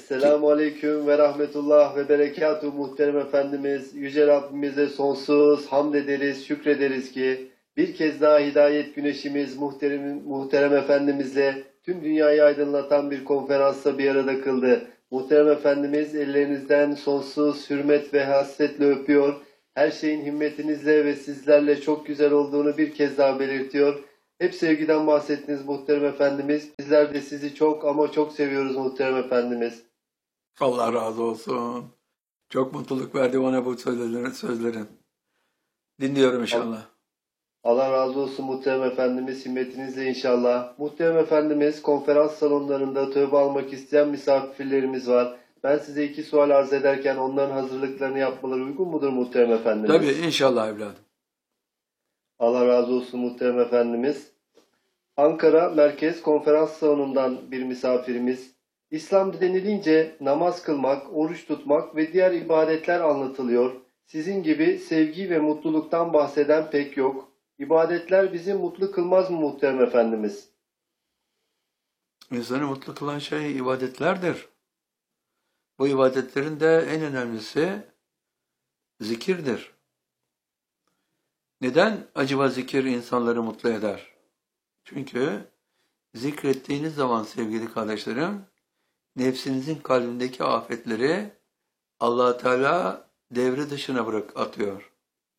Esselamu Aleyküm ve Rahmetullah ve Berekatuhu muhterem Efendimiz. Yüce Rabbimize sonsuz hamd ederiz, şükrederiz ki bir kez daha hidayet güneşimiz muhterem Efendimizle tüm dünyayı aydınlatan bir konferansta bir arada kıldı. Muhterem Efendimiz ellerinizden sonsuz hürmet ve hasretle öpüyor. Her şeyin himmetinizle ve sizlerle çok güzel olduğunu bir kez daha belirtiyor. Hep sevgiden bahsettiniz muhterem Efendimiz. Bizler de sizi çok ama çok seviyoruz muhterem Efendimiz. Allah razı olsun. Çok mutluluk verdi bana bu sözlerin. Dinliyorum inşallah. Allah razı olsun muhterem Efendimiz. Himmetinizle inşallah. Muhterem Efendimiz, konferans salonlarında tövbe almak isteyen misafirlerimiz var. Ben size 2 sual arz ederken onların hazırlıklarını yapmaları uygun mudur muhterem Efendimiz? Tabii inşallah evladım. Allah razı olsun muhterem Efendimiz. Ankara Merkez Konferans Salonu'ndan bir misafirimiz. İslam denilince namaz kılmak, oruç tutmak ve diğer ibadetler anlatılıyor. Sizin gibi sevgi ve mutluluktan bahseden pek yok. İbadetler bizi mutlu kılmaz mı muhterem Efendimiz? İnsanı mutlu kılan şey ibadetlerdir. Bu ibadetlerin de en önemlisi zikirdir. Neden acaba zikir insanları mutlu eder? Çünkü zikrettiğiniz zaman sevgili kardeşlerim, nefsinizin kalbindeki afetleri Allah Teala devre dışına atıyor.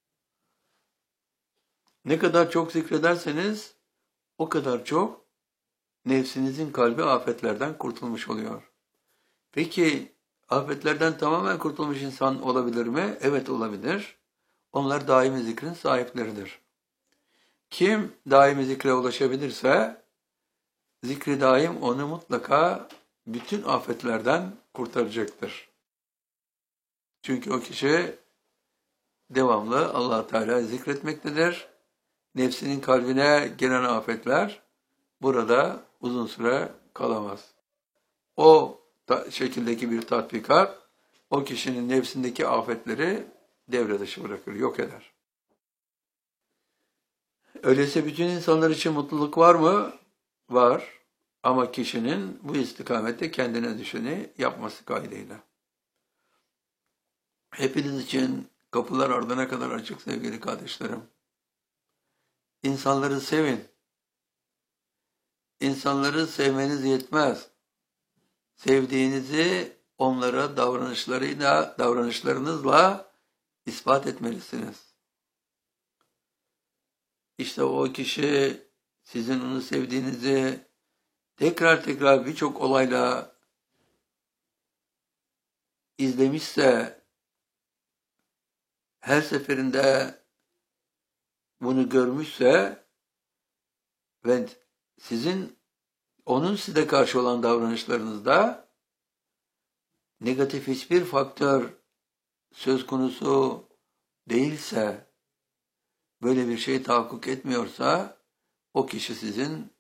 Ne kadar çok zikrederseniz o kadar çok nefsinizin kalbi afetlerden kurtulmuş oluyor. Peki afetlerden tamamen kurtulmuş insan olabilir mi? Evet olabilir. Onlar daimi zikrin sahipleridir. Kim daimi zikre ulaşabilirse zikri daim onu mutlaka bütün afetlerden kurtaracaktır. Çünkü o kişi devamlı Allah Teala zikretmektedir. Nefsinin kalbine gelen afetler burada uzun süre kalamaz. O şekildeki bir tatbikat o kişinin nefsindeki afetleri devre dışı bırakır, yok eder. Öyleyse bütün insanlar için mutluluk var mı? Var. Ama kişinin bu istikamette kendine düşeni yapması kaydıyla. Hepiniz için kapılar ardına kadar açık sevgili kardeşlerim. İnsanları sevin. İnsanları sevmeniz yetmez. Sevdiğinizi onlara davranışlarınızla ispat etmelisiniz. İşte o kişi sizin onu sevdiğinizi tekrar birçok olayla izlemişse, her seferinde bunu görmüşse ve onun size karşı olan davranışlarınızda negatif hiçbir faktör söz konusu değilse, böyle bir şey tahakkuk etmiyorsa, o kişi sizin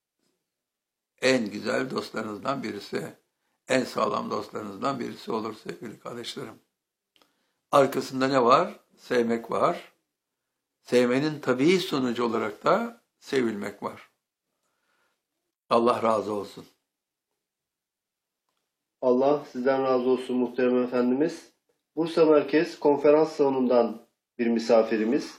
en güzel dostlarınızdan birisi, en sağlam dostlarınızdan birisi olur sevgili kardeşlerim. Arkasında ne var? Sevmek var. Sevmenin tabii sonucu olarak da sevilmek var. Allah razı olsun. Allah sizden razı olsun muhterem Efendimiz. Bursa Merkez Konferans Salonu'ndan bir misafirimiz.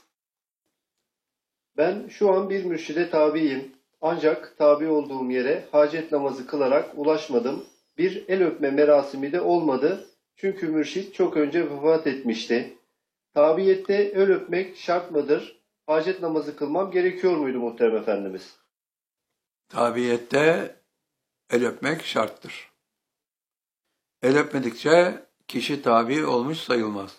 Ben şu an bir mürşide tabiyim. Ancak tabi olduğum yere hacet namazı kılarak ulaşmadım. Bir el öpme merasimi de olmadı. Çünkü mürşit çok önce vefat etmişti. Tabiyette el öpmek şart mıdır? Hacet namazı kılmam gerekiyor muydu muhterem Efendimiz? Tabiyette el öpmek şarttır. El öpmedikçe kişi tabi olmuş sayılmaz.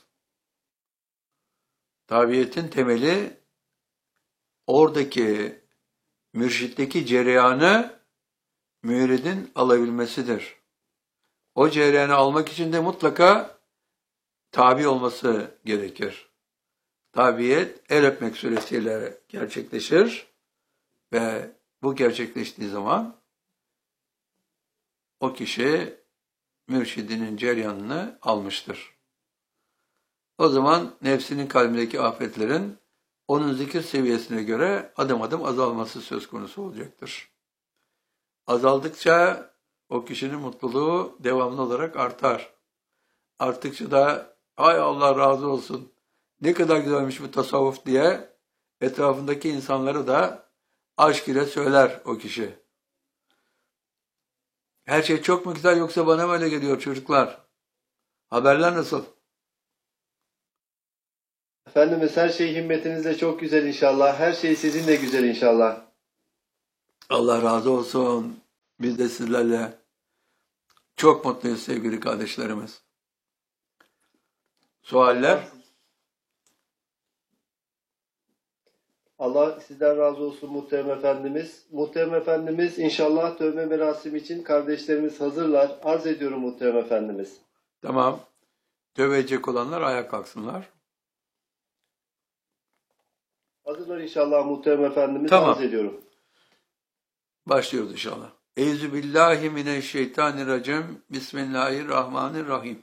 Tabiyetin temeli oradaki mürşitteki cereyanı müridin alabilmesidir. O cereyanı almak için de mutlaka tabi olması gerekir. Tabiyet el öpmek suretiyle gerçekleşir ve bu gerçekleştiği zaman o kişi mürşidinin cereyanını almıştır. O zaman nefsinin kalbindeki afetlerin onun zikir seviyesine göre adım adım azalması söz konusu olacaktır. Azaldıkça o kişinin mutluluğu devamlı olarak artar. Arttıkça da ay Allah razı olsun, ne kadar güzelmiş bu tasavvuf diye etrafındaki insanları da aşk ile söyler o kişi. Her şey çok mu güzel yoksa bana mı öyle geliyor çocuklar? Haberler nasıl? Efendimiz her şey himmetinizle çok güzel inşallah. Her şey sizinle güzel inşallah. Allah razı olsun. Biz de sizlerle çok mutluyuz sevgili kardeşlerimiz. Sualler? Allah sizden razı olsun muhterem Efendimiz. Muhterem Efendimiz inşallah tövbe merasimi için kardeşlerimiz hazırlar. Arz ediyorum muhterem Efendimiz. Tamam. Tövbe edecek olanlar ayağa kalksınlar. Hazırlar inşallah muhterem Efendimiz. Tamam. Arz ediyorum. Başlıyoruz inşallah. Euzubillahimineşşeytanirracim. Bismillahirrahmanirrahim.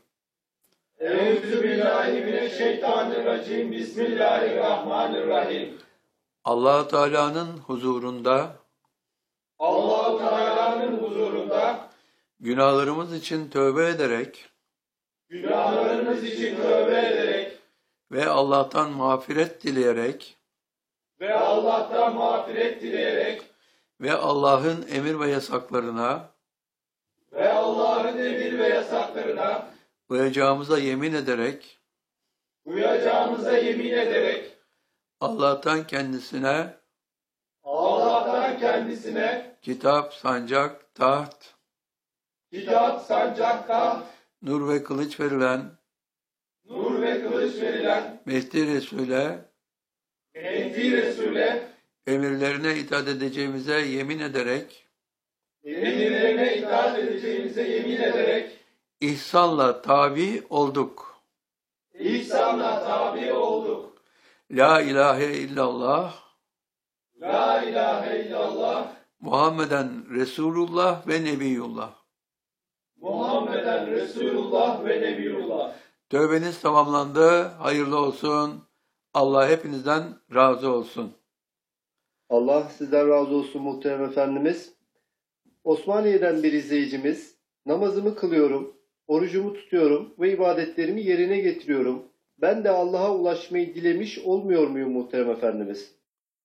Euzubillahimineşşeytanirracim. Bismillahirrahmanirrahim. Allah-u Teala'nın huzurunda Allah-u Teala'nın huzurunda günahlarımız için tövbe ederek günahlarımız için tövbe ederek ve Allah'tan mağfiret dileyerek ve Allah'tan mağfiret dileyerek ve Allah'ın emir ve yasaklarına ve Allah'ın emir ve yasaklarına uyacağımıza yemin ederek uyacağımıza yemin ederek Allah'tan kendisine Allah'tan kendisine kitap, sancak, taht, kitap, sancak, taht, nur ve kılıç verilen nur ve kılıç verilen Mehdi Resul'e Mehdi Resul'e emirlerine itaat edeceğimize yemin ederek emirlerine itaat edeceğimize yemin ederek ihsanla tabi olduk. İhsanla tabi olduk. La ilahe illallah La ilahe illallah Muhammeden Resulullah ve Nebiyullah. Muhammeden Resulullah ve Nebiyullah. Tövbeniz tamamlandı. Hayırlı olsun. Allah hepinizden razı olsun. Allah sizden razı olsun muhterem Efendimiz. Osmaniye'den bir izleyicimiz, namazımı kılıyorum, orucumu tutuyorum ve ibadetlerimi yerine getiriyorum. Ben de Allah'a ulaşmayı dilemiş olmuyor muyum muhterem Efendimiz?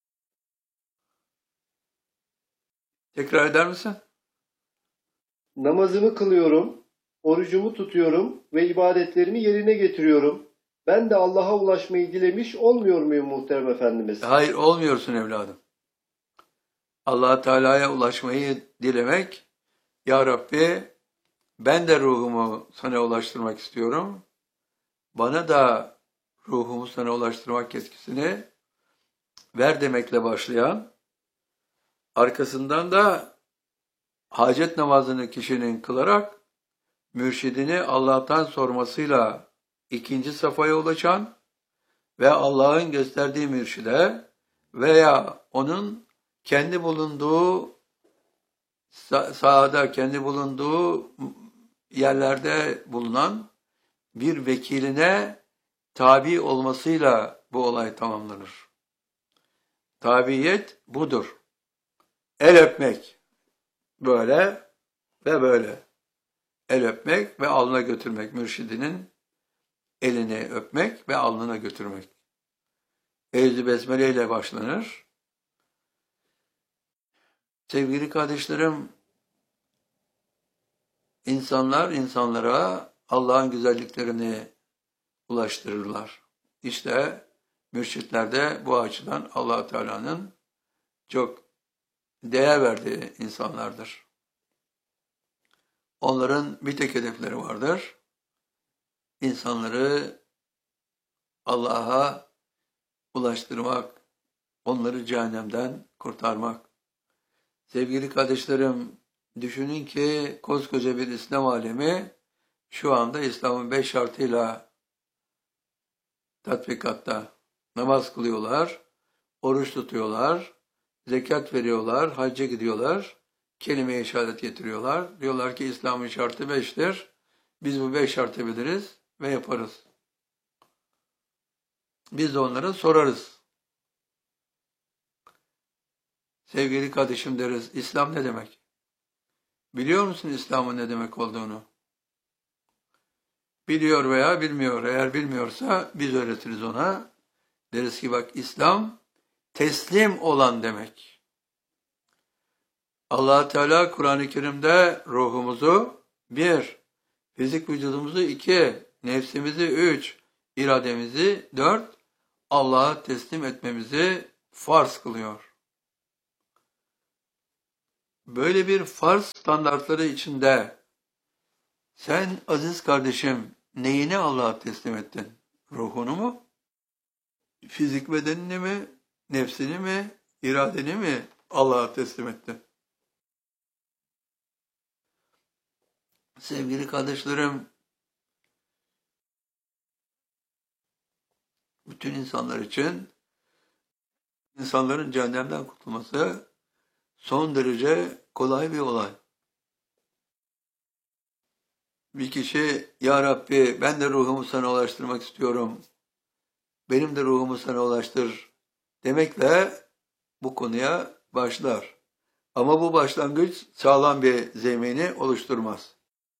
Tekrar eder misin? Namazımı kılıyorum, orucumu tutuyorum ve ibadetlerimi yerine getiriyorum. Ben de Allah'a ulaşmayı dilemiş olmuyor muyum muhterem Efendimiz? Hayır, olmuyorsun evladım. Allah Teala'ya ulaşmayı dilemek, Ya Rabbi ben de ruhumu sana ulaştırmak istiyorum. Bana da ruhumu sana ulaştırmak yetkisini ver demekle başlayan, arkasından da hacet namazını kişinin kılarak mürşidini Allah'tan sormasıyla ikinci safhaya ulaşan ve Allah'ın gösterdiği mürşide veya onun kendi bulunduğu sahada, kendi bulunduğu yerlerde bulunan bir vekiline tabi olmasıyla bu olay tamamlanır. Tabiyet budur. El öpmek. Böyle ve böyle. El öpmek ve alnına götürmek. Mürşidinin elini öpmek ve alnına götürmek. Evzi besmele ile başlanır. Sevgili kardeşlerim, insanlar insanlara Allah'ın güzelliklerini ulaştırırlar. İşte mürşitler de bu açıdan Allah Teala'nın çok değer verdiği insanlardır. Onların bir tek hedefleri vardır. İnsanları Allah'a ulaştırmak, onları cehennemden kurtarmak. Sevgili kardeşlerim, düşünün ki koskoca bir İslam alemi şu anda İslam'ın 5 şartıyla tatbikatta. Namaz kılıyorlar, oruç tutuyorlar, zekat veriyorlar, hacca gidiyorlar, kelime-i şehadet getiriyorlar. Diyorlar ki İslam'ın şartı 5'tir. Biz bu 5 şartı biliriz ve yaparız. Biz de onlara sorarız. Sevgili kardeşim deriz, İslam ne demek? Biliyor musun İslam'ın ne demek olduğunu? Biliyor veya bilmiyor. Eğer bilmiyorsa biz öğretiriz ona. Deriz ki bak, İslam teslim olan demek. Allah Teala Kur'an-ı Kerim'de ruhumuzu 1, fizik vücudumuzu 2, nefsimizi 3, irademizi 4, Allah'a teslim etmemizi farz kılıyor. Böyle bir farz standartları içinde sen aziz kardeşim neyini Allah'a teslim ettin? Ruhunu mu? Fizik bedenini mi? Nefsini mi? İradeni mi Allah'a teslim ettin? Sevgili kardeşlerim, bütün insanlar için insanların cehennemden kurtulması son derece kolay bir olay. Bir kişi, Ya Rabbi ben de ruhumu sana ulaştırmak istiyorum, benim de ruhumu sana ulaştır demekle bu konuya başlar. Ama bu başlangıç sağlam bir zemini oluşturmaz.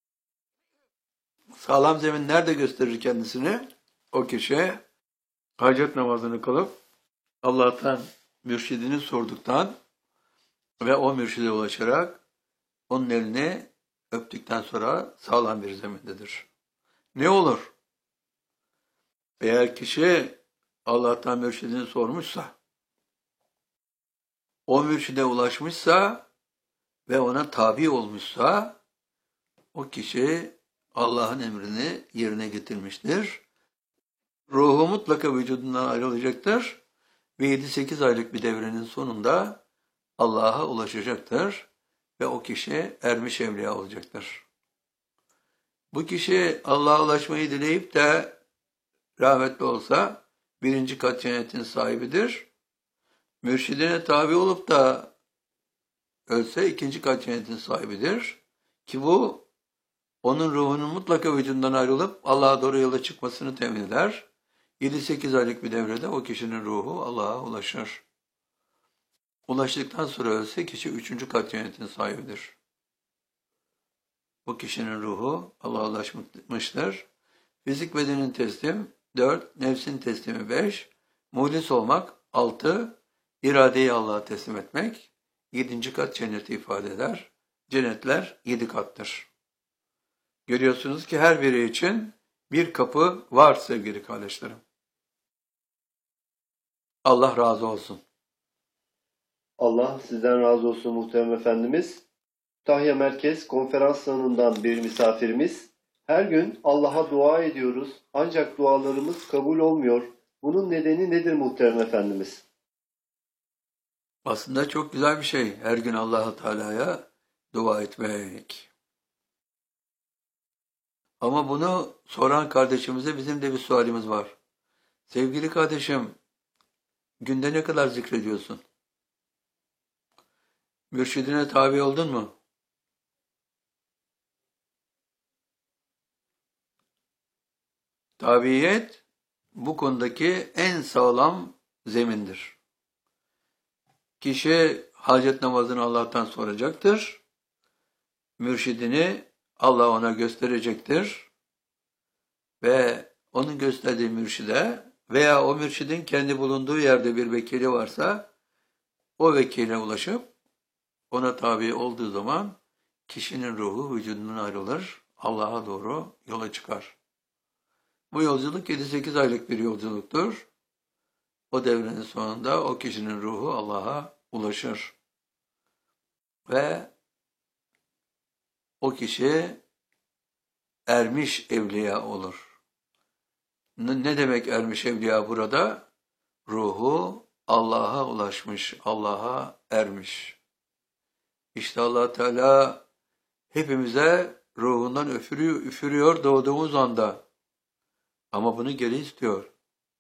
Sağlam zemin nerede gösterir kendisini? O kişi hacet namazını kılıp Allah'tan mürşidini sorduktan ve o mürşide ulaşarak onun elini öptükten sonra sağlam bir zemindedir. Ne olur? Eğer kişi Allah'tan mürşidini sormuşsa, o mürşide ulaşmışsa ve ona tabi olmuşsa, o kişi Allah'ın emrini yerine getirmiştir. Ruhu mutlaka vücudundan ayrılacaktır ve 7-8 aylık bir devrenin sonunda Allah'a ulaşacaktır ve o kişi ermiş evliya olacaktır. Bu kişi Allah'a ulaşmayı dileyip de rahmetli olsa 1. kat cennetin sahibidir. Mürşidine tabi olup da ölse 2. kat cennetin sahibidir. Ki bu onun ruhunun mutlaka vücudundan ayrılıp Allah'a doğru yola çıkmasını temin eder. 7-8 aylık bir devrede o kişinin ruhu Allah'a ulaşır. Ulaştıktan sonra ölse kişi 3. kat cennetin sahibidir. Bu kişinin ruhu Allah'a ulaşmıştır. Fizik bedenin teslim 4, nefsin teslimi 5, muhlis olmak 6, iradeyi Allah'a teslim etmek 7. kat cenneti ifade eder. Cennetler 7 kattır. Görüyorsunuz ki her biri için bir kapı var sevgili kardeşlerim. Allah razı olsun. Allah sizden razı olsun muhterem efendimiz. Kütahya Merkez Konferans Salonundan bir misafirimiz. Her gün Allah'a dua ediyoruz ancak dualarımız kabul olmuyor. Bunun nedeni nedir muhterem efendimiz? Aslında çok güzel bir şey her gün Allah-u Teala'ya dua etmek. Ama bunu soran kardeşimize bizim de bir sualimiz var. Sevgili kardeşim, günde ne kadar zikrediyorsun? Mürşidine tabi oldun mu? Tabiyet bu konudaki en sağlam zemindir. Kişi hacet namazını Allah'tan soracaktır. Mürşidini Allah ona gösterecektir. Ve onun gösterdiği mürşide veya o mürşidin kendi bulunduğu yerde bir vekili varsa o vekile ulaşıp ona tabi olduğu zaman kişinin ruhu vücudundan ayrılır, Allah'a doğru yola çıkar. Bu yolculuk 7-8 aylık bir yolculuktur. O devrenin sonunda o kişinin ruhu Allah'a ulaşır. Ve o kişi ermiş evliya olur. Ne demek ermiş evliya burada? Ruhu Allah'a ulaşmış, Allah'a ermiş. İşte Allah Teala hepimize ruhundan üfürüyor doğduğumuz anda. Ama bunu geri istiyor.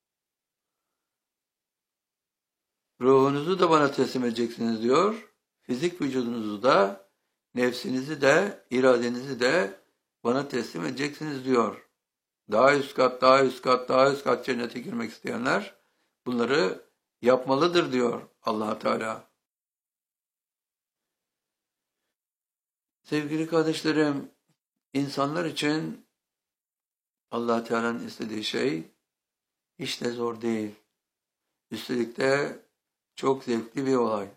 Ruhunuzu da bana teslim edeceksiniz diyor. Fizik vücudunuzu da, nefsinizi de, iradenizi de bana teslim edeceksiniz diyor. Daha üst kat, daha üst kat, daha üst kat cennete girmek isteyenler bunları yapmalıdır diyor Allah Teala. Sevgili kardeşlerim, insanlar için Allah Teala'nın istediği şey hiç de zor değil. Üstelik de çok zevkli bir olay.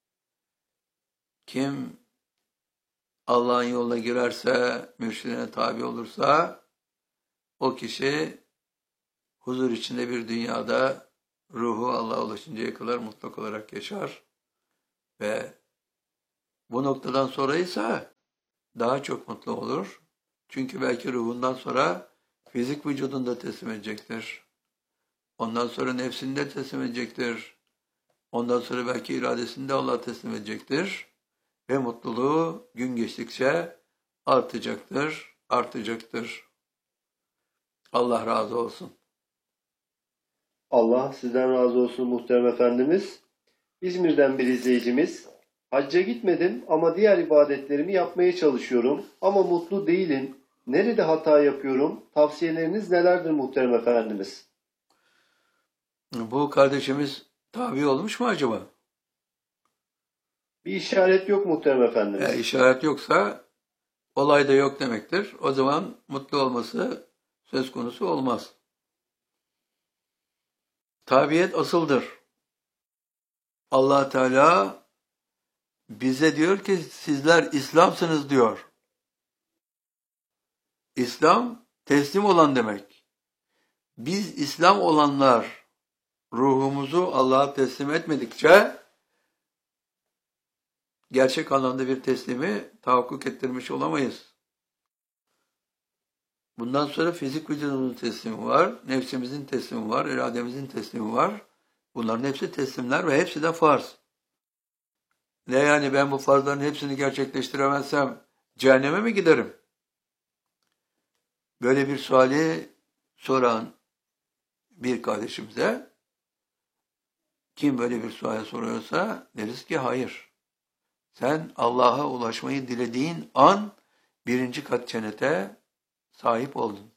Kim Allah'ın yoluna girerse, mürşidine tabi olursa, o kişi huzur içinde bir dünyada ruhu Allah'a ulaşıncaya kadar mutlak olarak yaşar. Ve bu noktadan sonra ise daha çok mutlu olur. Çünkü belki ruhundan sonra fizik vücudunu da teslim edecektir. Ondan sonra nefsini de teslim edecektir. Ondan sonra belki iradesini de Allah'a teslim edecektir. Ve mutluluğu gün geçtikçe artacaktır, artacaktır. Allah razı olsun. Allah sizden razı olsun muhterem efendimiz. İzmir'den bir izleyicimiz. Hacca gitmedim ama diğer ibadetlerimi yapmaya çalışıyorum. Ama mutlu değilim. Nerede hata yapıyorum? Tavsiyeleriniz nelerdir muhterem efendimiz? Bu kardeşimiz tabi olmuş mu acaba? Bir işaret yok muhterem efendimiz. İşaret yoksa olay da yok demektir. O zaman mutlu olması söz konusu olmaz. Tabiyet asıldır. Allah Teala bize diyor ki sizler İslam'sınız diyor. İslam teslim olan demek. Biz İslam olanlar ruhumuzu Allah'a teslim etmedikçe gerçek anlamda bir teslimi tahakkuk ettirmiş olamayız. Bundan sonra fizik vücudumuzun teslimi var, nefsimizin teslimi var, irademizin teslimi var. Bunların hepsi teslimler ve hepsi de farz. Ne yani ben bu farzların hepsini gerçekleştiremezsem cehenneme mi giderim? Böyle bir suali soran bir kardeşimize kim böyle bir sual soruyorsa deriz ki hayır. Sen Allah'a ulaşmayı dilediğin an birinci kat cennete sahip oldun.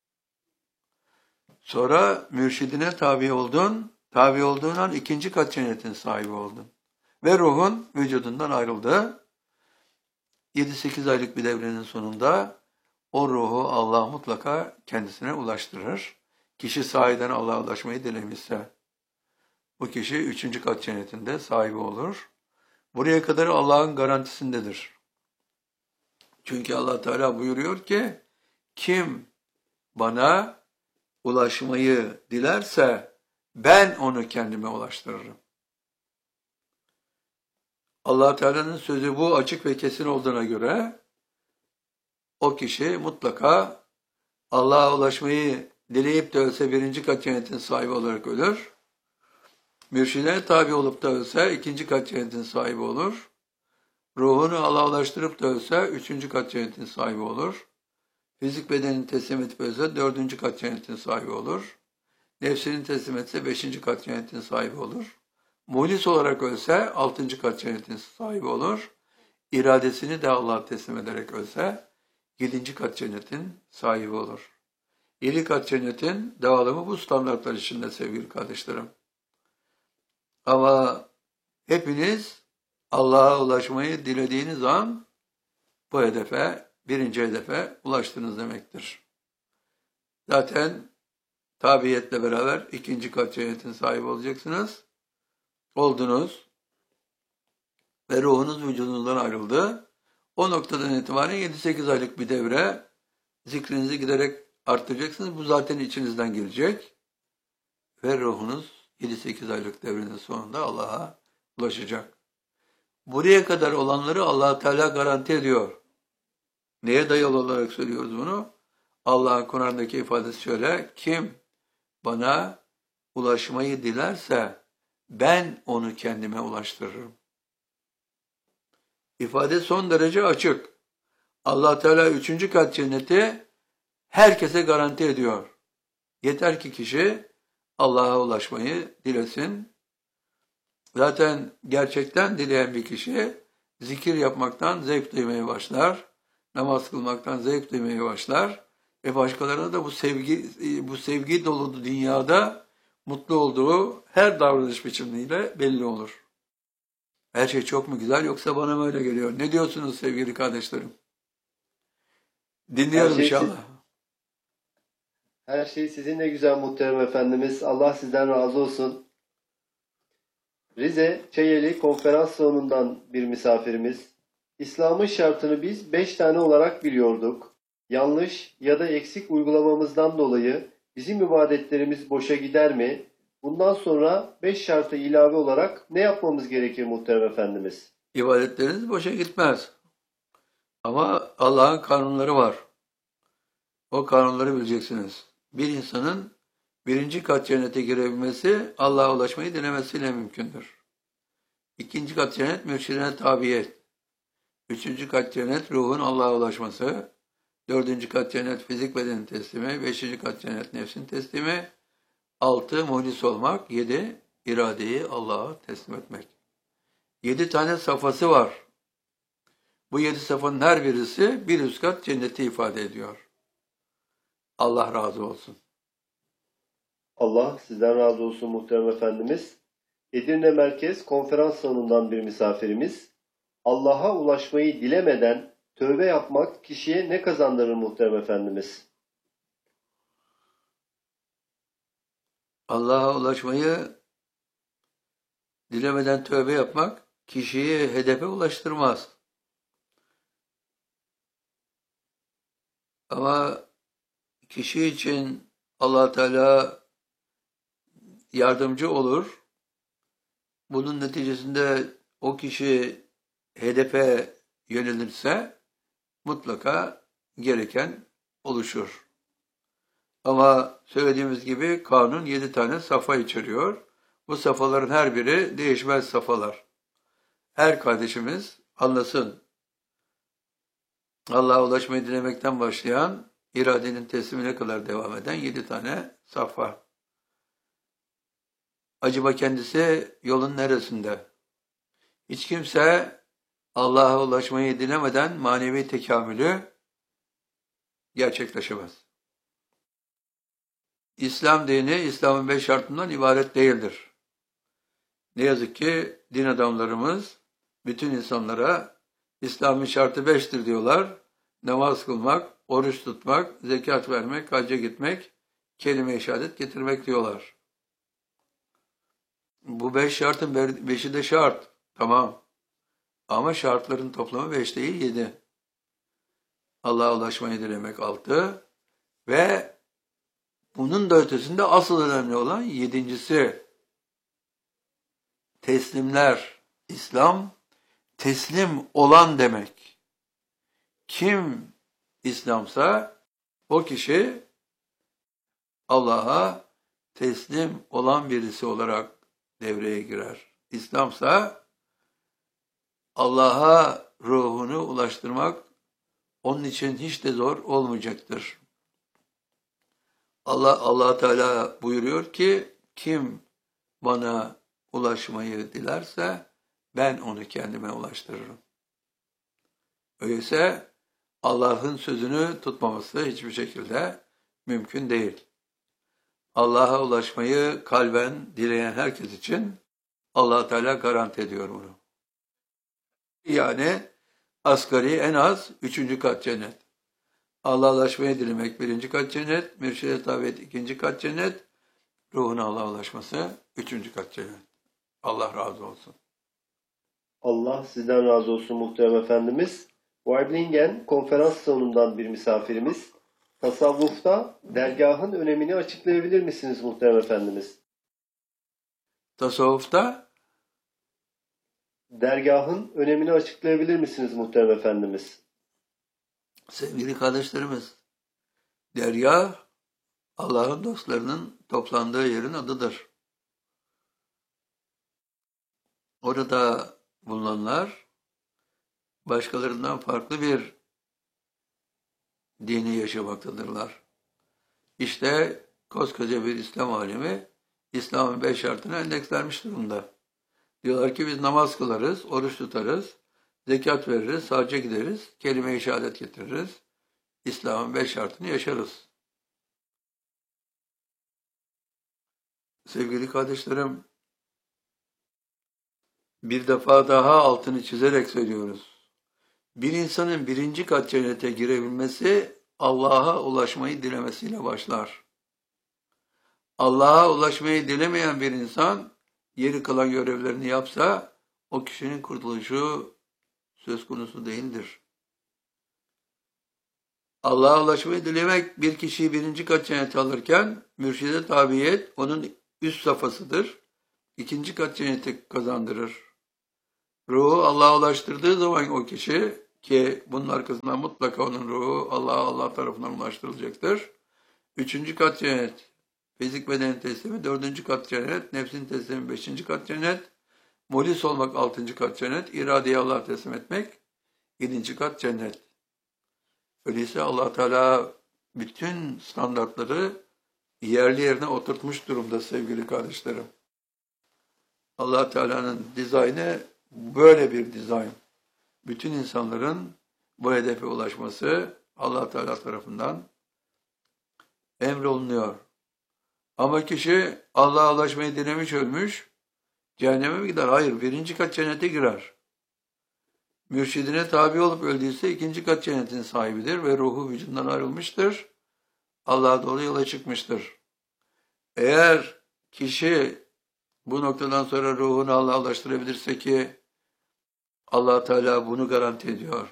Sonra mürşidine tabi oldun. Tabi olduğun an ikinci kat cennetin sahibi oldun. Ve ruhun vücudundan ayrıldı. 7-8 aylık bir devrenin sonunda o ruhu Allah mutlaka kendisine ulaştırır. Kişi sahiden Allah'a ulaşmayı dilemişse bu kişi üçüncü kat cennetinde sahibi olur. Buraya kadar Allah'ın garantisindedir. Çünkü Allah Teala buyuruyor ki kim bana ulaşmayı dilerse ben onu kendime ulaştırırım. Allah Teala'nın sözü bu açık ve kesin olduğuna göre o kişi mutlaka Allah'a ulaşmayı dileyip de ölse birinci kat cennetin sahibi olarak ölür. Mürşidine tabi olup da ölse ikinci kat cennetin sahibi olur. Ruhunu Allah'a ulaştırıp da ölse üçüncü kat cennetin sahibi olur. Fizik bedenini teslim edip ölse dördüncü kat cennetin sahibi olur. Nefsini teslim etse beşinci kat cennetin sahibi olur. Muhlis olarak ölse altıncı kat cennetin sahibi olur. İradesini de Allah'a teslim ederek ölse yedinci kat cennetin sahibi olur. 7 kat cennetin dağılımı bu standartlar içinde sevgili kardeşlerim. Ama hepiniz Allah'a ulaşmayı dilediğiniz an bu hedefe, birinci hedefe ulaştınız demektir. Zaten tabiyetle beraber ikinci kat cennetin sahibi olacaksınız. Oldunuz ve ruhunuz vücudunuzdan ayrıldı. O noktadan itibaren 7-8 aylık bir devre zikrinizi giderek arttıracaksınız. Bu zaten içinizden gelecek. Ve ruhunuz 7-8 aylık devrenin sonunda Allah'a ulaşacak. Buraya kadar olanları Allah Teala garanti ediyor. Neye dayalı olarak söylüyoruz bunu? Allah'ın Kur'an'daki ifadesi şöyle. Kim bana ulaşmayı dilerse ben onu kendime ulaştırırım. İfade son derece açık. Allah Teala 3. kat cenneti herkese garanti ediyor. Yeter ki kişi Allah'a ulaşmayı dilesin. Zaten gerçekten dileyen bir kişi zikir yapmaktan zevk duymaya başlar. Namaz kılmaktan zevk duymaya başlar. Ve başkalarına da bu sevgi dolu dünyada mutlu olduğu her davranış biçimiyle belli olur. Her şey çok mu güzel yoksa bana mı öyle geliyor? Ne diyorsunuz sevgili kardeşlerim? Dinliyorum Her şey, inşallah. her şey sizinle güzel muhterem efendimiz. Allah sizden razı olsun. Rize Çayeli konferans salonundan bir misafirimiz. İslam'ın şartını biz 5 tane olarak biliyorduk. Yanlış ya da eksik uygulamamızdan dolayı bizim ibadetlerimiz boşa gider mi? Bundan sonra 5 şartı ilave olarak ne yapmamız gerekir muhterem efendimiz? İbadetleriniz boşa gitmez. Ama Allah'ın kanunları var. O kanunları bileceksiniz. Bir insanın birinci kat cennete girebilmesi Allah'a ulaşmayı dilemesiyle mümkündür. İkinci kat cennet mürşidine tabiyet. Üçüncü kat cennet ruhun Allah'a ulaşması. Dördüncü kat cennet fizik bedenin teslimi. Beşinci kat cennet nefsin teslimi. 6 muhlis olmak. 7 iradeyi Allah'a teslim etmek. 7 tane safhası var. Bu 7 safhanın her birisi bir üst kat cenneti ifade ediyor. Allah razı olsun. Allah sizden razı olsun muhterem efendimiz. Edirne Merkez konferans salonundan bir misafirimiz. Allah'a ulaşmayı dilemeden tövbe yapmak kişiye ne kazandırır muhterem efendimiz? Allah'a ulaşmayı dilemeden tövbe yapmak kişiyi hedefe ulaştırmaz. Ama kişi için Allah Teala yardımcı olur. Bunun neticesinde o kişi hedefe yönelirse mutlaka gereken oluşur. Ama söylediğimiz gibi kanun 7 tane safa içeriyor. Bu safhaların her biri değişmez safhalar. Her kardeşimiz anlasın. Allah'a ulaşmayı dilemekten başlayan, iradenin teslimine kadar devam eden 7 tane safha. Acaba kendisi yolun neresinde? Hiç kimse Allah'a ulaşmayı dilemeden manevi tekamülü gerçekleşemez. İslam dini, İslam'ın 5 şartından ibaret değildir. Ne yazık ki din adamlarımız bütün insanlara İslam'ın şartı 5'tir diyorlar. Namaz kılmak, oruç tutmak, zekat vermek, hacca gitmek, kelime-i şehadet getirmek diyorlar. Bu 5 şartın 5'i de şart. Tamam. Ama şartların toplamı 5 değil 7. Allah'a ulaşmayı dilemek 6 ve bunun da ötesinde asıl önemli olan 7.'si teslimler. İslam teslim olan demek. Kim İslamsa o kişi Allah'a teslim olan birisi olarak devreye girer. İslamsa Allah'a ruhunu ulaştırmak onun için hiç de zor olmayacaktır. Allah Teala buyuruyor ki kim bana ulaşmayı dilerse ben onu kendime ulaştırırım. Öyleyse Allah'ın sözünü tutmaması hiçbir şekilde mümkün değil. Allah'a ulaşmayı kalben dileyen herkes için Allah Teala garanti ediyor bunu. Yani asgari en az 3. kat cennet. Allah'a ulaşmayı dilemek 1. kat cennet, mürşide tabiyet 2. kat cennet, ruhuna Allah'a ulaşması 3. kat cennet. Allah razı olsun. Allah sizden razı olsun muhterem efendimiz. Weiblingen konferans salonundan bir misafirimiz. Tasavvufta dergahın önemini açıklayabilir misiniz muhterem efendimiz? Tasavvufta Dergahın önemini açıklayabilir misiniz muhterem efendimiz? sevgili kardeşlerimiz, dergah Allah'ın dostlarının toplandığı yerin adıdır. Orada bulunanlar başkalarından farklı bir dini yaşamaktadırlar. İşte koskoca bir İslam alimi İslam'ın 5 şartını endekslenmiş durumda. Diyorlar ki biz namaz kılarız, oruç tutarız, zekat veririz, hacca gideriz, kelime-i şehadet getiririz. İslam'ın 5 şartını yaşarız. Sevgili kardeşlerim, bir defa daha altını çizerek söylüyoruz. Bir insanın birinci kat cennete girebilmesi Allah'a ulaşmayı dilemesiyle başlar. Allah'a ulaşmayı dilemeyen bir insan geri kalan görevlerini yapsa o kişinin kurtuluşu söz konusu değildir. Allah'a ulaşmayı dilemek bir kişiyi birinci kat cennete alırken mürşide tabiyet onun üst safhasıdır. İkinci kat cenneti kazandırır. Ruhu Allah'a ulaştırdığı zaman o kişi ki bunun arkasından mutlaka onun ruhu Allah tarafından ulaştırılacaktır. Üçüncü kat cennet, fizik bedenin teslimi, dördüncü kat cennet, nefsin teslimi, beşinci kat cennet, mulis olmak altıncı kat cennet, iradeyi Allah'a teslim etmek, yedinci kat cennet. Öyleyse Allah Teala bütün standartları yerli yerine oturtmuş durumda sevgili kardeşlerim. Allah Teala'nın dizaynı böyle bir dizayn. Bütün insanların bu hedefe ulaşması Allah Teala tarafından emrolunuyor. Ama kişi Allah'a ulaşmayı dilemiş ölmüş, cehenneme mi gider? Hayır, birinci kat cennete girer. Mürşidine tabi olup öldüyse ikinci kat cennetin sahibidir ve ruhu vücudundan ayrılmıştır. Allah'a doğru yola çıkmıştır. Eğer kişi bu noktadan sonra ruhunu Allah'a ulaştırabilirse ki Allah Teala bunu garanti ediyor.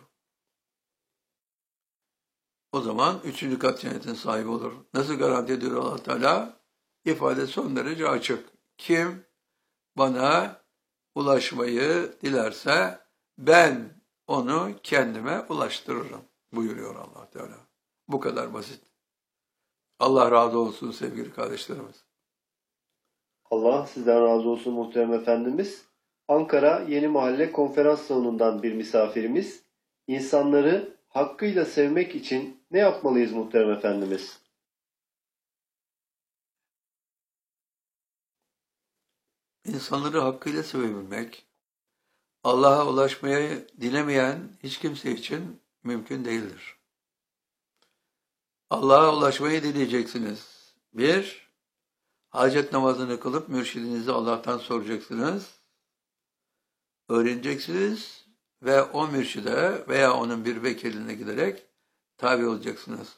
O zaman üçüncü kat cennetin sahibi olur. Nasıl garanti ediyor Allah Teala? İfade son derece açık. Kim bana ulaşmayı dilerse ben onu kendime ulaştırırım buyuruyor Allah Teala. Bu kadar basit. Allah razı olsun sevgili kardeşlerimiz. Allah sizden razı olsun muhterem efendimiz. Ankara Yeni Mahalle Konferans Salonu'ndan bir misafirimiz. İnsanları hakkıyla sevmek için ne yapmalıyız muhterem efendimiz? İnsanları hakkıyla sevebilmek, Allah'a ulaşmayı dilemeyen hiç kimse için mümkün değildir. Allah'a ulaşmayı dileyeceksiniz. Bir, hacet namazını kılıp mürşidinizi Allah'tan soracaksınız, öğreneceksiniz ve o mürşide veya onun bir vekiline giderek tabi olacaksınız.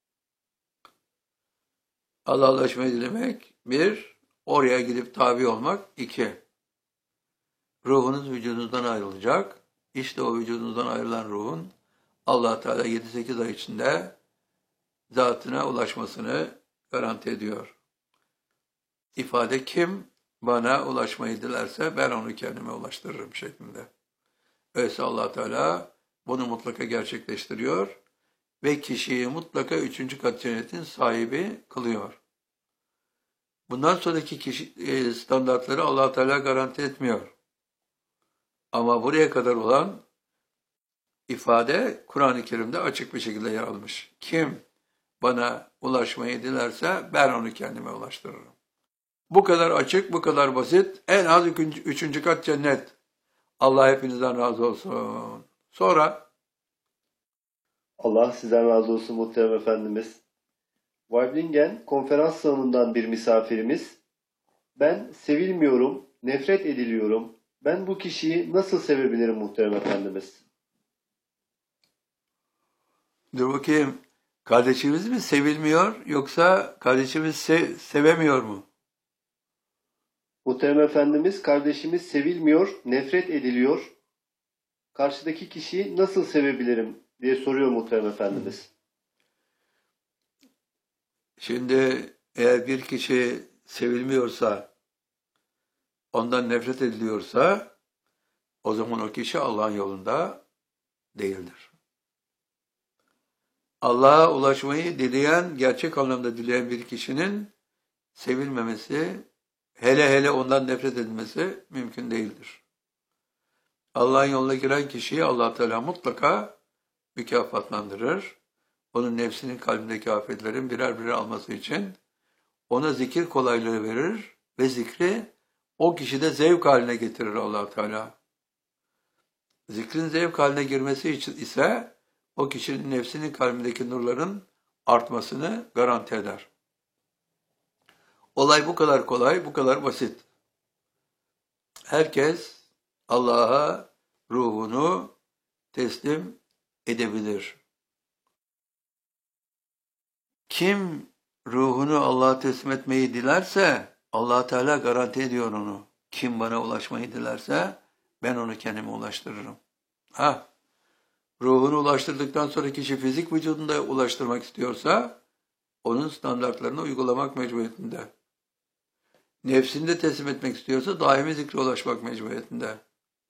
Allah'a ulaşmayı dilemek, bir, oraya gidip tabi olmak, iki, ruhunuz vücudunuzdan ayrılacak. İşte o vücudunuzdan ayrılan ruhun Allah Teala 7-8 ay içinde zatına ulaşmasını garanti ediyor. İfade kim bana ulaşmayı dilerse ben onu kendime ulaştırırım şeklinde. Öyleyse Allah Teala bunu mutlaka gerçekleştiriyor ve kişiyi mutlaka üçüncü kat cennetin sahibi kılıyor. Bundan sonraki standartları Allah Teala garanti etmiyor. Ama buraya kadar olan ifade Kur'an-ı Kerim'de açık bir şekilde yer almış. Kim bana ulaşmayı dilerse ben onu kendime ulaştırırım. Bu kadar açık, bu kadar basit. En az üçüncü kat cennet. Allah hepinizden razı olsun. Sonra Allah sizden razı olsun muhterem efendimiz. Weiblingen Konferans Salonu'ndan bir misafirimiz. Ben sevilmiyorum, nefret ediliyorum. Ben bu kişiyi nasıl sevebilirim muhterem efendimiz? dur bakayım. Kardeşimiz mi sevilmiyor yoksa kardeşimiz sevemiyor mu? Muhterem efendimiz, kardeşimiz sevilmiyor, nefret ediliyor. Karşıdaki kişiyi nasıl sevebilirim diye soruyor muhterem efendimiz. Şimdi eğer bir kişi sevilmiyorsa, ondan nefret ediliyorsa, o zaman o kişi Allah'ın yolunda değildir. Allah'a ulaşmayı dileyen, gerçek anlamda dileyen bir kişinin sevilmemesi, hele ondan nefret edilmesi mümkün değildir. Allah'ın yoluna giren kişiyi Allah Teala mutlaka mükafatlandırır. Onun nefsinin kalbindeki afetlerin birer birer alması için ona zikir kolaylığı verir ve zikri o kişide zevk haline getirir Allah Teala. Zikrin zevk haline girmesi için ise o kişinin nefsinin kalbindeki nurların artmasını garanti eder. Olay bu kadar kolay, bu kadar basit. Herkes Allah'a ruhunu teslim edebilir. Kim ruhunu Allah'a teslim etmeyi dilerse Allah Teala garanti ediyor onu. Kim bana ulaşmayı dilerse ben onu kendime ulaştırırım. Ruhunu ulaştırdıktan sonra kişi fizik vücudunda ulaştırmak istiyorsa onun standartlarını uygulamak mecburiyetinde. Nefsini de teslim etmek istiyorsa daimi zikre ulaşmak mecburiyetinde.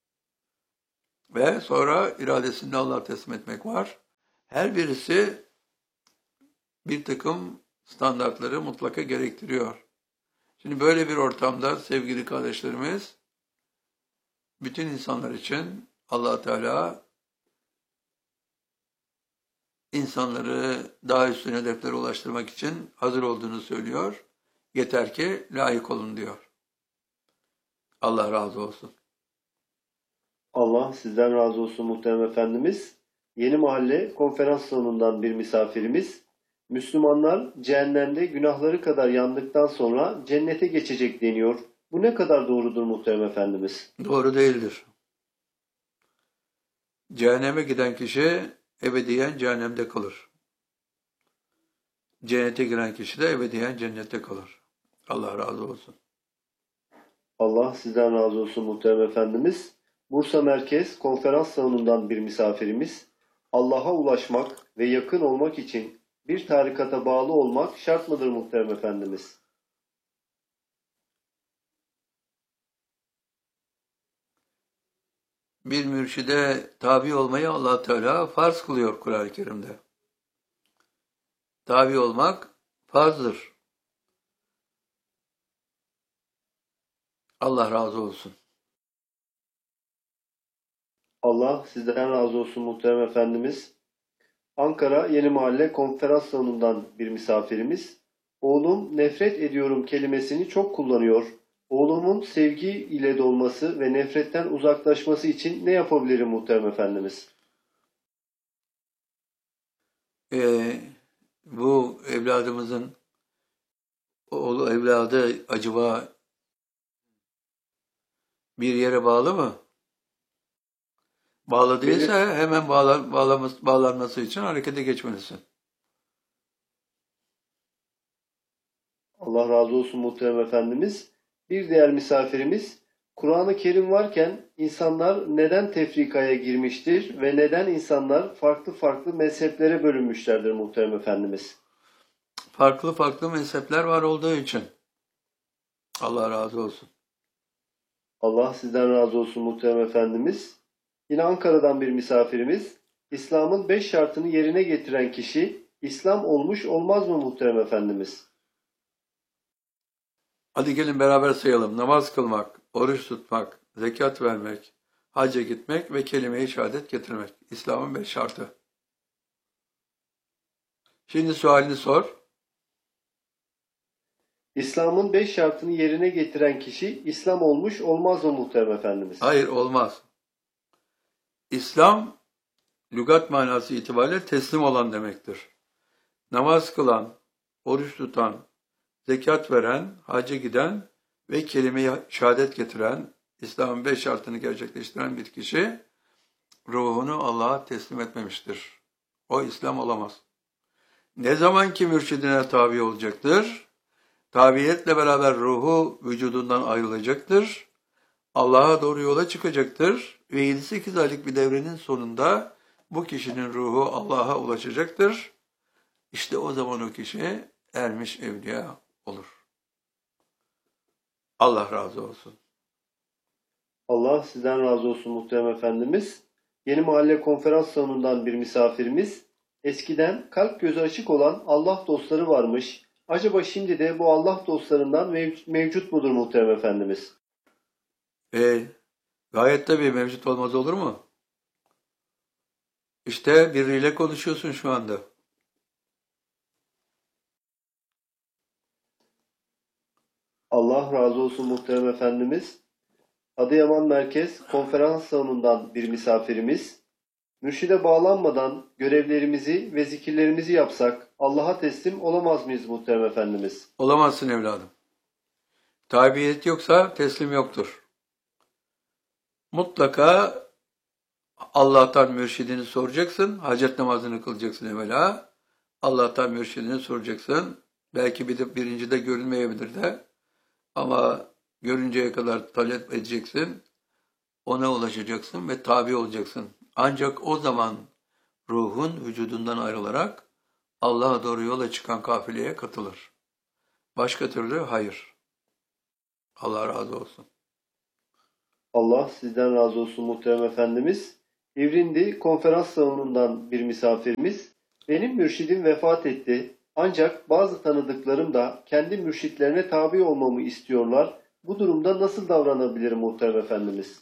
Ve sonra iradesini de Allah'a teslim etmek var. Her birisi bir takım standartları mutlaka gerektiriyor. Şimdi böyle bir ortamda sevgili kardeşlerimiz, bütün insanlar için Allah Teala insanları daha üstün hedeflere ulaştırmak için hazır olduğunu söylüyor. Yeter ki layık olun diyor. Allah razı olsun. Allah sizden razı olsun muhterem efendimiz. Yeni Mahalle konferans salonundan bir misafirimiz. Müslümanlar cehennemde günahları kadar yandıktan sonra cennete geçecek deniyor. Bu ne kadar doğrudur muhterem efendimiz? Doğru değildir. Cehenneme giden kişi ebediyen cehennemde kalır. Cennete giren kişi de ebediyen cennette kalır. Allah razı olsun. Allah sizden razı olsun muhterem efendimiz. Bursa Merkez konferans salonundan bir misafirimiz. Allah'a ulaşmak ve yakın olmak için bir tarikata bağlı olmak şart mıdır muhterem efendimiz? Bir mürşide tabi olmayı Allah Teala farz kılıyor Kur'an-ı Kerim'de. Tabi olmak farzdır. Allah razı olsun. Allah sizden razı olsun muhterem efendimiz. Ankara Yeni Mahalle konferans salonundan bir misafirimiz. Oğlum nefret ediyorum kelimesini çok kullanıyor. Oğlumun sevgi ile dolması ve nefretten uzaklaşması için ne yapabilirim muhterem efendimiz? Bu evladımızın oğlu evladı acaba bir yere bağlı mı? Bağlı değilse hemen bağlanması için harekete geçmelisin. Allah razı olsun muhterem efendimiz. Bir diğer misafirimiz, Kur'an-ı Kerim varken insanlar neden tefrikaya girmiştir ve neden insanlar farklı farklı mezheplere bölünmüşlerdir muhterem efendimiz? Farklı farklı mezhepler var olduğu için. Allah razı olsun. Allah sizden razı olsun muhterem efendimiz. Yine Ankara'dan bir misafirimiz, İslam'ın 5 şartını yerine getiren kişi İslam olmuş olmaz mı muhterem efendimiz? Hadi gelin beraber sayalım. Namaz kılmak, oruç tutmak, zekat vermek, hacca gitmek ve kelime-i şehadet getirmek. İslam'ın 5 şartı. Şimdi sualini sor. İslam'ın 5 şartını yerine getiren kişi İslam olmuş olmaz mı muhterem efendimiz? Hayır, olmaz. İslam, lügat manası itibariyle teslim olan demektir. Namaz kılan, oruç tutan, zekat veren, hacca giden ve kelime-i şehadet getiren, İslam'ın 5 şartını gerçekleştiren bir kişi, ruhunu Allah'a teslim etmemiştir. O İslam olamaz. Ne zaman ki mürşidine tabi olacaktır, tabiyetle beraber ruhu vücudundan ayrılacaktır, Allah'a doğru yola çıkacaktır ve 7-8 aylık bir devrenin sonunda bu kişinin ruhu Allah'a ulaşacaktır. İşte o zaman o kişi ermiş evliya olur. Allah razı olsun. Allah sizden razı olsun muhterem efendimiz. Yeni Mahalle konferans salonundan bir misafirimiz. Eskiden kalp gözü açık olan Allah dostları varmış. Acaba şimdi de bu Allah dostlarından mevcut mudur muhterem efendimiz? Gayet tabii mevcut olmaz olur mu? İşte biriyle konuşuyorsun şu anda. Allah razı olsun muhterem efendimiz. Adıyaman Merkez konferans salonundan bir misafirimiz. Mürşide bağlanmadan görevlerimizi ve zikirlerimizi yapsak Allah'a teslim olamaz mıyız muhterem efendimiz? Olamazsın evladım. Tabiyet yoksa teslim yoktur. Mutlaka Allah'tan mürşidini soracaksın. Hacet namazını kılacaksın evvela. Allah'tan mürşidini soracaksın. Belki birincide görünmeyebilir de. Ama görünceye kadar talep edeceksin. Ona ulaşacaksın ve tabi olacaksın. Ancak o zaman ruhun vücudundan ayrılarak Allah'a doğru yola çıkan kafileye katılır. Başka türlü hayır. Allah razı olsun. Allah sizden razı olsun muhterem efendimiz. İvrindi konferans salonundan bir misafirimiz. Benim mürşidim vefat etti. Ancak bazı tanıdıklarım da kendi mürşitlerine tabi olmamı istiyorlar. Bu durumda nasıl davranabilirim muhterem efendimiz?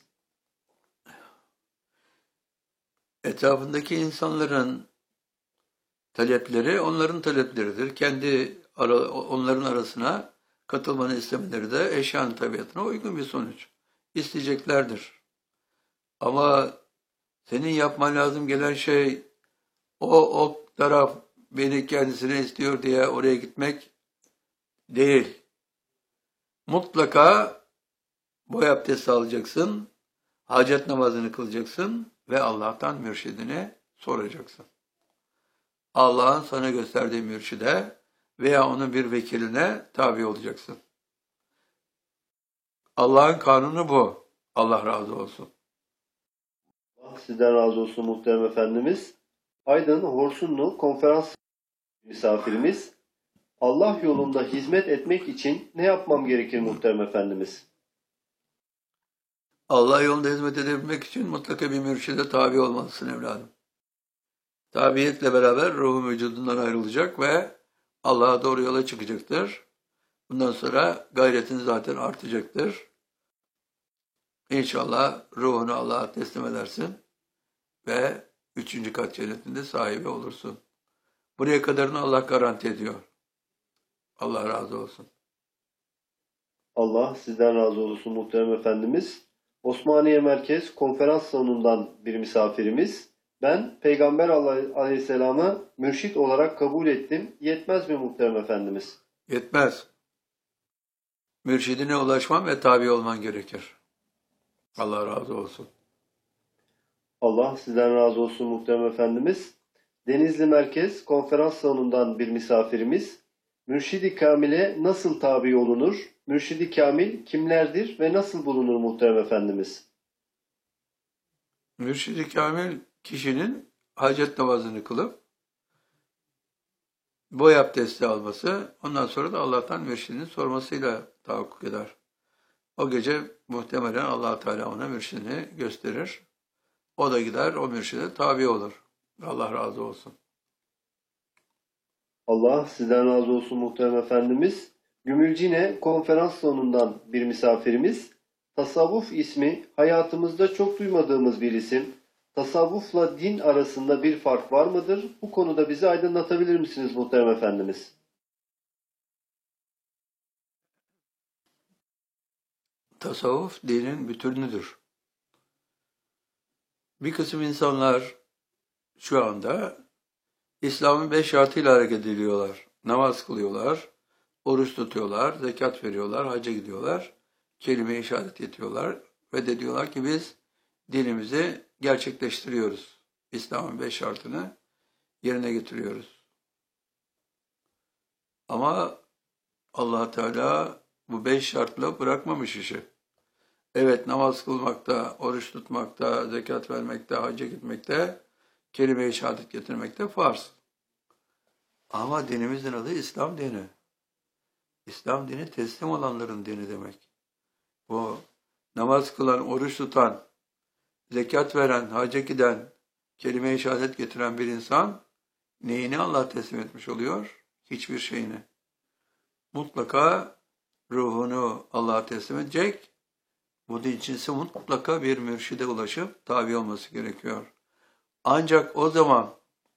Etrafındaki insanların talepleri onların talepleridir. Onların arasına katılmanı istemeleri de eşyanın tabiatına uygun bir sonuç. İsteyeceklerdir. Ama senin yapman lazım gelen şey o taraf beni kendisine istiyor diye oraya gitmek değil. Mutlaka boy abdesti alacaksın, hacet namazını kılacaksın ve Allah'tan mürşidini soracaksın. Allah'ın sana gösterdiği mürşide veya onun bir vekiline tabi olacaksın. Allah'ın kanunu bu. Allah razı olsun. Allah sizden razı olsun muhterem efendimiz. Aydın Horsunlu konferans misafirimiz. Allah yolunda hizmet etmek için ne yapmam gerekir muhterem efendimiz? Allah yolunda hizmet edebilmek için mutlaka bir mürşide tabi olmalısın evladım. Tabiiyetle beraber ruhun vücudundan ayrılacak ve Allah'a doğru yola çıkacaktır. Bundan sonra gayretin zaten artacaktır. İnşallah ruhunu Allah'a teslim edersin ve 3. kat cennetinde sahibi olursun. Buraya kadarını Allah garanti ediyor. Allah razı olsun. Allah sizden razı olsun muhterem efendimiz. Osmaniye Merkez konferans salonundan bir misafirimiz. Ben Peygamber Aleyhisselam'ı mürşit olarak kabul ettim. Yetmez mi muhterem efendimiz? Yetmez. Mürşidine ulaşman ve tabi olman gerekir. Allah razı olsun. Allah sizden razı olsun muhterem efendimiz. Denizli Merkez konferans salonundan bir misafirimiz. Mürşid-i Kamil'e nasıl tabi olunur? Mürşid-i Kamil kimlerdir ve nasıl bulunur muhterem efendimiz? Mürşid-i Kamil kişinin hacet namazını kılıp boy abdesti alması, ondan sonra da Allah'tan mürşidini sormasıyla tahakkuk eder. O gece muhtemelen Allah Teala ona mürşidini gösterir. O da gider, o mürşide tabi olur. Allah razı olsun. Allah sizden razı olsun muhterem efendimiz. Gümülcine konferans salonundan bir misafirimiz. Tasavvuf ismi hayatımızda çok duymadığımız bir isim. Tasavvufla din arasında bir fark var mıdır? Bu konuda bizi aydınlatabilir misiniz muhterem efendimiz? Tasavvuf dinin bütünüdür. Bir kısım insanlar şu anda İslam'ın 5 şartıyla hareket ediyorlar. Namaz kılıyorlar, oruç tutuyorlar, zekat veriyorlar, hacca gidiyorlar, kelime-i şehadet getiriyorlar ve de diyorlar ki biz dinimizi gerçekleştiriyoruz. İslam'ın 5 şartını yerine getiriyoruz. Ama Allah Teala bu 5 şartla bırakmamış işi. Evet, namaz kılmakta, oruç tutmakta, zekat vermekte, hacca gitmekte, kelime-i şehadet getirmekte farz. Ama dinimizin adı İslam dini. İslam dini teslim olanların dini demek. Bu namaz kılan, oruç tutan, zekat veren, hacca giden, kelime-i şehadet getiren bir insan neyini Allah teslim etmiş oluyor? Hiçbir şeyini. Mutlaka ruhunu Allah'a teslim edecek. Bu için mutlaka bir mürşide ulaşıp tabi olması gerekiyor. Ancak o zaman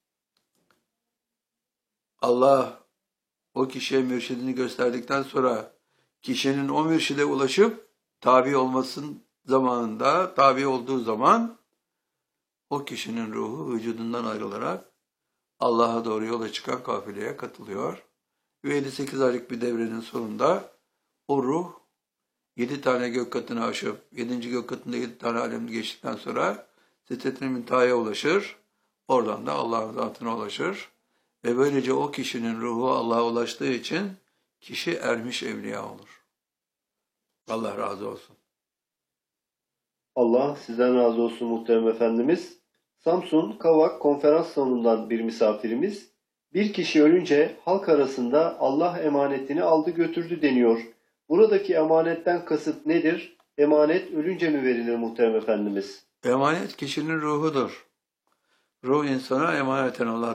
Allah o kişiye mürşidini gösterdikten sonra kişinin o mürşide ulaşıp tabi olmasının zamanında, tabi olduğu zaman o kişinin ruhu vücudundan ayrılarak Allah'a doğru yola çıkan kafileye katılıyor. Ve 58 aylık bir devrenin sonunda o ruh 7 tane gök katını aşıp 7. gök katında 7 tane alem geçtikten sonra Sidret-i Münteha'ya ulaşır. Oradan da Allah'ın zatına ulaşır. Ve böylece o kişinin ruhu Allah'a ulaştığı için kişi ermiş evliya olur. Allah razı olsun. Allah sizden razı olsun muhterem efendimiz. Samsun Kavak konferans salonundan bir misafirimiz, bir kişi ölünce halk arasında Allah emanetini aldı götürdü deniyor. Buradaki emanetten kasıt nedir? Emanet ölünce mi verilir muhterem efendimiz? Emanet kişinin ruhudur. Ruh insana emaneten Allah